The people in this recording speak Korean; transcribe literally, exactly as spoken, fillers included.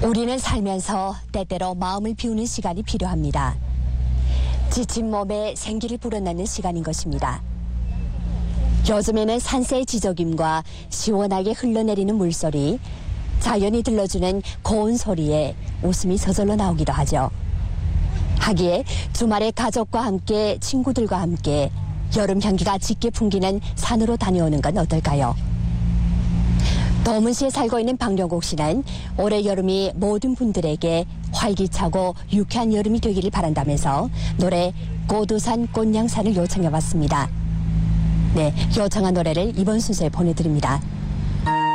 우리는 살면서 때때로 마음을 비우는 시간이 필요합니다. 지친 몸에 생기를 불어넣는 시간인 것입니다. 요즘에는 산새의 지저귐과 시원하게 흘러내리는 물소리, 자연이 들려주는 고운 소리에 웃음이 저절로 나오기도 하죠. 하기에 주말에 가족과 함께 친구들과 함께 여름 향기가 짙게 풍기는 산으로 다녀오는 건 어떨까요? 도문시에 살고 있는 박영국 씨는 올해 여름이 모든 분들에게 활기차고 유쾌한 여름이 되기를 바란다면서 노래 고두산 꽃냥산을 요청해봤습니다. 네, 요청한 노래를 이번 순서에 보내드립니다.